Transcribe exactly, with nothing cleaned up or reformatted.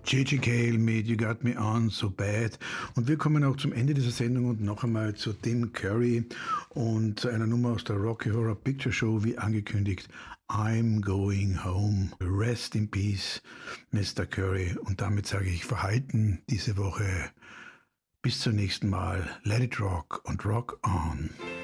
J J. Cale mit You Got Me On So Bad. Und wir kommen auch zum Ende dieser Sendung und noch einmal zu Tim Curry und zu einer Nummer aus der Rocky Horror Picture Show, wie angekündigt, I'm Going Home. Rest in Peace, Mister Curry. Und damit sage ich Verhalten diese Woche. Bis zum nächsten Mal. Let it rock und rock on.